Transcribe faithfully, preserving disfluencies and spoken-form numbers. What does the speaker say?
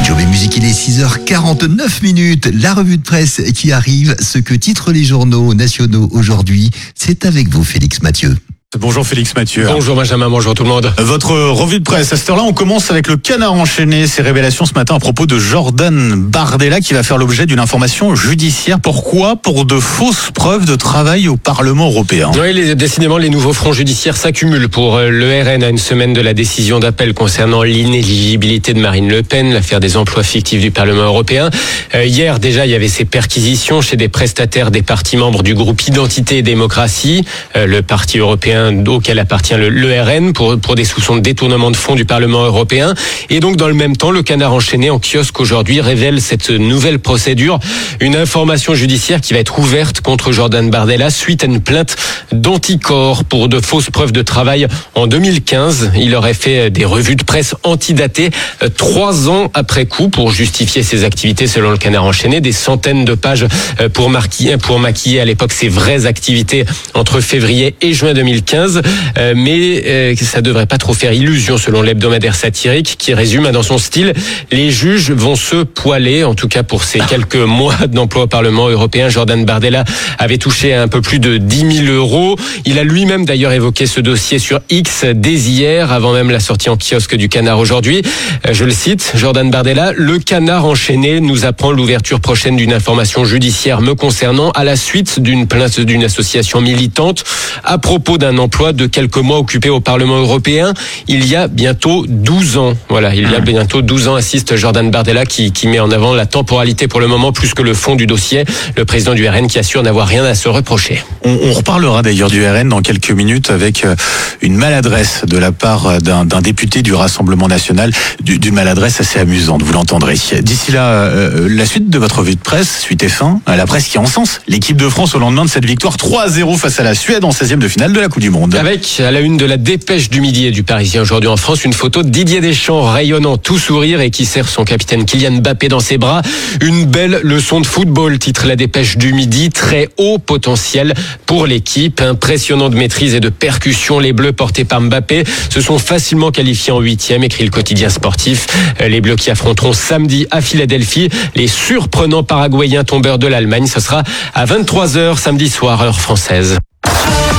Job et Musique, il est six heures quarante-neuf minutes. La revue de presse qui arrive, ce que titrent les journaux nationaux aujourd'hui, c'est avec vous Félix Mathieu. Bonjour Félix Mathieu. Bonjour Benjamin, bonjour tout le monde. Votre revue de presse, à cette heure-là, on commence avec le canard enchaîné. Ces révélations ce matin à propos de Jordan Bardella qui va faire l'objet d'une information judiciaire. Pourquoi ? Pour de fausses preuves de travail au Parlement européen. Oui, les, décidément, les nouveaux fronts judiciaires s'accumulent pour le R N à une semaine de la décision d'appel concernant l'inéligibilité de Marine Le Pen, l'affaire des emplois fictifs du Parlement européen. Euh, hier, déjà, il y avait ces perquisitions chez des prestataires des partis membres du groupe Identité et Démocratie, euh, le parti européen auquel appartient le, le R N pour, pour des soupçons de détournement de fonds du Parlement européen. Et donc, dans le même temps, le canard enchaîné en kiosque aujourd'hui révèle cette nouvelle procédure, une information judiciaire qui va être ouverte contre Jordan Bardella suite à une plainte d'Anticor pour de fausses preuves de travail en deux mille quinze. Il aurait fait des revues de presse antidatées trois ans après coup pour justifier ses activités selon le canard enchaîné. Des centaines de pages pour maquiller, pour maquiller à l'époque ses vraies activités entre février et juin deux mille quinze. Euh, mais euh, ça devrait pas trop faire illusion selon l'hebdomadaire satirique qui résume dans son style: les juges vont se poiler, en tout cas pour ces quelques mois d'emploi au Parlement européen. Jordan Bardella avait touché un peu plus de dix mille euros. Il a lui-même d'ailleurs évoqué ce dossier sur X dès hier, avant même la sortie en kiosque du canard aujourd'hui. Euh, je le cite, Jordan Bardella: le canard enchaîné nous apprend l'ouverture prochaine d'une information judiciaire me concernant à la suite d'une plainte d'une association militante à propos d'un emploi de quelques mois occupé au Parlement européen il y a bientôt douze ans. Voilà, il y a bientôt douze ans, assiste Jordan Bardella qui, qui met en avant la temporalité pour le moment plus que le fond du dossier. Le président du R N qui assure n'avoir rien à se reprocher. On, on reparlera d'ailleurs du R N dans quelques minutes avec une maladresse de la part d'un, d'un député du Rassemblement National, d'une maladresse assez amusante, vous l'entendrez. D'ici là, euh, la suite de votre revue de presse, suite F un, la presse qui encense l'équipe de France au lendemain de cette victoire trois à zéro face à la Suède en seizième de finale de la Coupe du Monde. Avec, à la une de la Dépêche du Midi et du Parisien aujourd'hui en France, une photo de Didier Deschamps rayonnant tout sourire et qui serre son capitaine Kylian Mbappé dans ses bras. Une belle leçon de football, titre la Dépêche du Midi. Très haut potentiel pour l'équipe. Impressionnant de maîtrise et de percussion. Les Bleus portés par Mbappé se sont facilement qualifiés en huitième, écrit le quotidien sportif. Les Bleus qui affronteront samedi à Philadelphie les surprenants Paraguayens tombeurs de l'Allemagne. Ce sera à vingt-trois heures samedi soir, heure française.